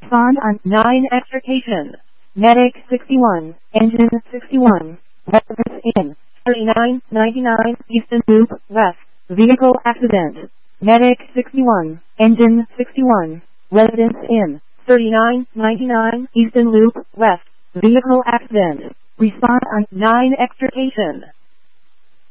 Respond on 9 extrication. Medic 61, engine 61, residence in 3999 Easton Loop West, vehicle accident. Medic 61, engine 61, residence in 3999 Easton Loop West, vehicle accident. Respond on 9 extrication.